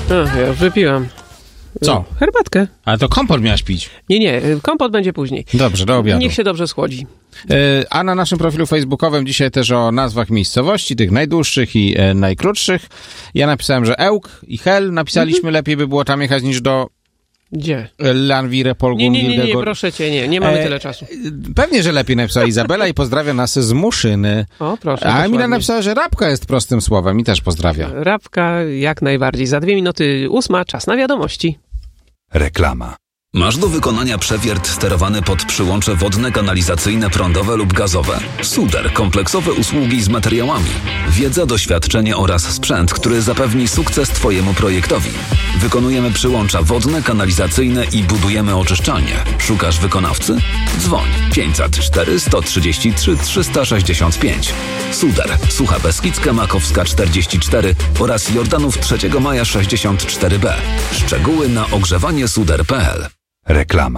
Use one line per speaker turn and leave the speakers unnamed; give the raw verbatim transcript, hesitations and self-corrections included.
A, ja już wypiłam.
Co?
Herbatkę.
Ale to kompot miałaś pić.
Nie, nie, kompot będzie później.
Dobrze, do obiadu.
Niech się dobrze schłodzi.
A na naszym profilu facebookowym dzisiaj też o nazwach miejscowości, tych najdłuższych i e, najkrótszych. Ja napisałem, że Ełk i Hel napisaliśmy, mhm. lepiej by było tam jechać niż do
Gdzie?
Lanwire, Polgun,
Nie, nie, nie, nie,
Wilgegor.
proszę cię, nie, nie mamy e, tyle czasu.
Pewnie, że lepiej napisała Izabela i pozdrawia nas z Muszyny.
O, proszę.
A Emila napisała, że Rabka jest prostym słowem i też pozdrawia.
Rabka jak najbardziej. Za dwie minuty ósma, czas na wiadomości.
Reklama.
Masz do wykonania przewiert sterowany pod przyłącze wodne, kanalizacyjne, prądowe lub gazowe. Suder. Kompleksowe usługi z materiałami. Wiedza, doświadczenie oraz sprzęt, który zapewni sukces Twojemu projektowi. Wykonujemy przyłącza wodne, kanalizacyjne i budujemy oczyszczalnie. Szukasz wykonawcy? Dzwoń pięćset cztery, sto trzydzieści trzy, trzysta sześćdziesiąt pięć. Suder. Sucha Beskidzka, Makowska czterdzieści cztery oraz Jordanów trzeciego maja sześćdziesiąt cztery B. Szczegóły na ogrzewanie suder kropka p l.
Reklama.